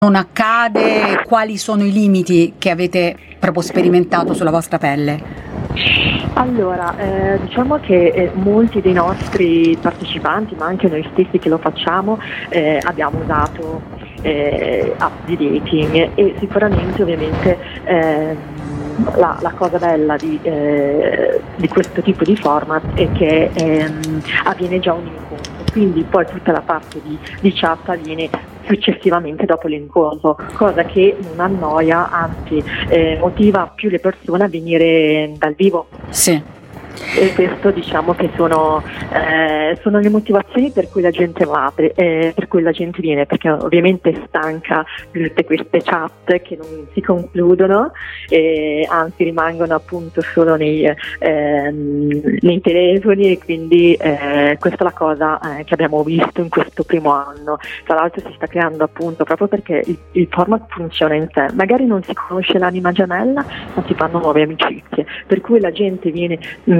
non accade? Quali sono i limiti che avete proprio sperimentato sulla vostra pelle? Allora, diciamo che molti dei nostri partecipanti, ma anche noi stessi che lo facciamo, abbiamo usato app di dating e sicuramente ovviamente la cosa bella di questo tipo di format è che avviene già un incontro, quindi poi tutta la parte di chat avviene successivamente dopo l'incontro, cosa che non annoia, anzi motiva più le persone a venire dal vivo. Sì. E questo diciamo che sono le motivazioni per cui la gente va, per cui la gente viene, perché ovviamente è stanca di tutte queste chat che non si concludono, anzi rimangono appunto solo nei telefoni, e quindi questa è la cosa che abbiamo visto in questo primo anno. Tra l'altro si sta creando appunto proprio perché il format funziona in sé, magari non si conosce l'anima gemella ma si fanno nuove amicizie, per cui la gente viene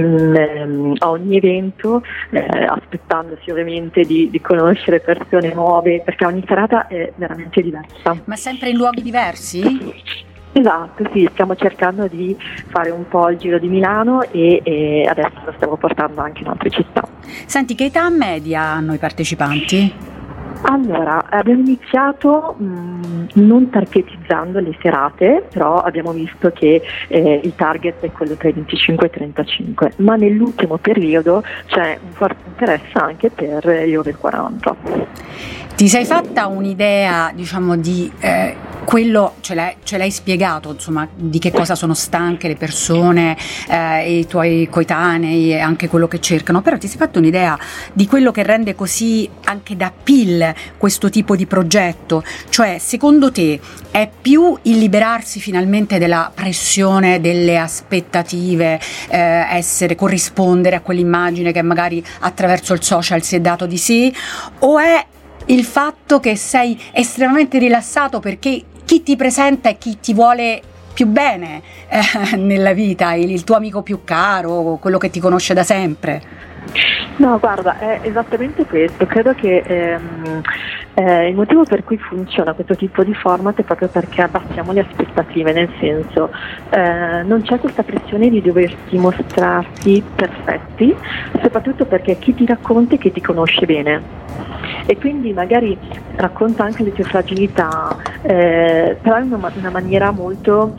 a ogni evento aspettandosi ovviamente di conoscere persone nuove, perché ogni serata è veramente diversa. Ma sempre in luoghi diversi? Esatto, sì, stiamo cercando di fare un po' il giro di Milano e adesso lo stiamo portando anche in altre città. Senti, che età media hanno i partecipanti? Allora, abbiamo iniziato non targetizzando le serate, però abbiamo visto che il target è quello tra i 25 e i 35, ma nell'ultimo periodo c'è un forte interesse anche per gli over 40. Ti sei fatta un'idea, diciamo, di quello, ce l'hai spiegato, insomma, di che cosa sono stanche le persone, i tuoi coetanei e anche quello che cercano, però ti sei fatta un'idea di quello che rende così anche da appeal questo tipo di progetto? Cioè, secondo te è più il liberarsi finalmente della pressione, delle aspettative, corrispondere a quell'immagine che magari attraverso il social si è dato di sé, o è il fatto che sei estremamente rilassato perché chi ti presenta e chi ti vuole più bene nella vita, il tuo amico più caro, quello che ti conosce da sempre? No, guarda, è esattamente questo. Credo che il motivo per cui funziona questo tipo di format è proprio perché abbassiamo le aspettative, nel senso non c'è questa pressione di doversi mostrarsi perfetti, soprattutto perché chi ti racconta e chi ti conosce bene. E quindi magari racconta anche le tue fragilità, però in una maniera molto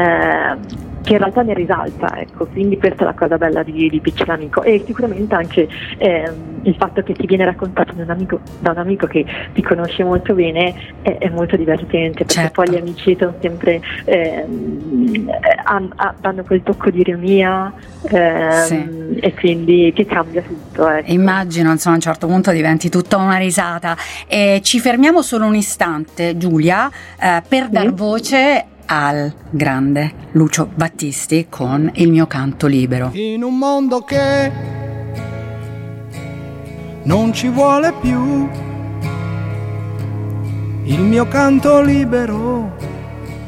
che in realtà ne risalta, ecco, quindi questa è la cosa bella di Piccolo Amico, e sicuramente anche il fatto che ti viene raccontato da un amico che ti conosce molto bene è molto divertente, perché certo. Poi gli amici sono sempre danno quel tocco di ironia, sì. E quindi ti cambia tutto, ecco. Immagino, insomma, a un certo punto diventi tutta una risata. Ci fermiamo solo un istante, Giulia, per dar voce al grande Lucio Battisti con Il mio canto libero. In un mondo che non ci vuole più, il mio canto libero